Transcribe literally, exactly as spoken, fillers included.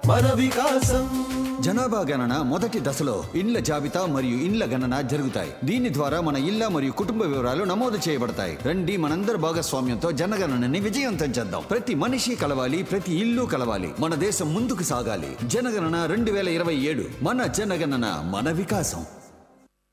మన వికాసం. జనాభా గణన మొదటి దశలో ఇండ్ల జాబితా మరియు ఇండ్ల గణన జరుగుతాయి. దీని ద్వారా మన ఇళ్ల మరియు కుటుంబ వివరాలు నమోదు చేయబడతాయి. రండి మనందరి భాగస్వామ్యంతో జనగణనని విజయవంతం చేద్దాం. ప్రతి మనిషి కలవాలి, ప్రతి ఇల్లు కలవాలి. మన దేశం ముందుకు సాగాలి. జనగణన రెండు వేల ఇరవై ఏడు మన జనగణన మన వికాసం.